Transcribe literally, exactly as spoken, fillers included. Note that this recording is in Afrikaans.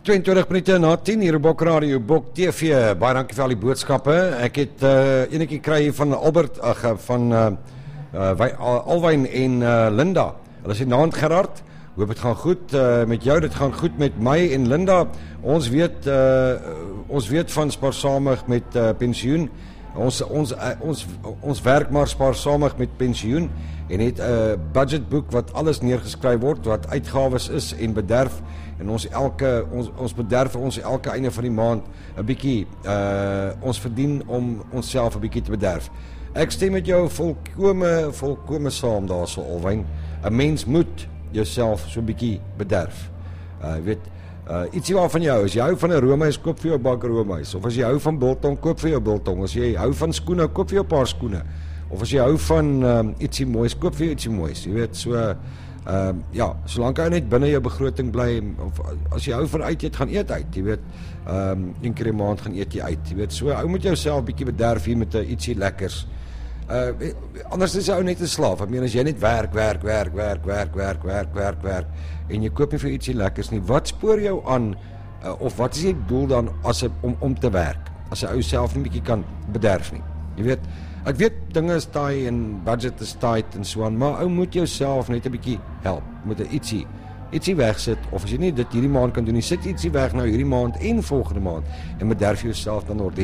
tweeëntwintig minute na tien hier op Bok Radio, Bok T V. Baie dankie vir al die boodskappe. Ek het uh, enetjie kry van Albert, ag van uh, uh, Alwyn en uh, Linda. Hulle sê naand Gerard, hoop het gaan goed uh, met jou, dit gaan goed met my en Linda. Ons weet uh, ons weet van spaarsamig met uh, pensioen. Ons ons uh, ons ons werk maar spaarsamig met pensioen en het 'n uh, budgetboek wat alles neergeskryf word wat uitgawes is en bederf. En ons elke ons ons bederf ons elke einde van die maand 'n bietjie uh ons verdien om onsself 'n bietjie te bederf. Ek stem met jou volkome volkome saam daarso Alwyn. 'n Mens moet jouself so 'n bietjie bederf. Uh weet uh ietsie waarvan jy hou. As jy hou van 'n roomys, koop vir jou bak roomys. Of as jy hou van biltong, koop vir jou biltong. As jy hou van skoene, koop vir jou 'n paar skoene. Of as jy hou van um, ietsie moois, koop vir jou ietsie moois. Jy weet, so Ehm um, ja, solank jy net binne jou begroting bly, of as jy hou van uit eet, gaan eet uit, jy weet. Ehm um, een keer 'n maand gaan eet jy uit, jy weet. So ou moet jouself bietjie bederf hier met 'n ietsie lekkers. Uh anders is jy ou net 'n slaaf. Ek meen as jy net werk, werk, werk, werk, werk, werk, werk, werk, werk en jy koop nie vir ietsie lekkers nie. Wat spoor jou aan uh, of wat is die doel dan as 'n om om te werk? As jy ou self nie bietjie kan bederf nie. Jy weet, ek weet dinge is taai en budget is tight en so aan, maar ou moet jouself net 'n bietjie help met 'n ietsie, ietsie wegsit, of as jy nie dit hierdie maand kan doen nie, sit ietsie weg nou hierdie maand en volgende maand en bederf jouself dan ordentlik.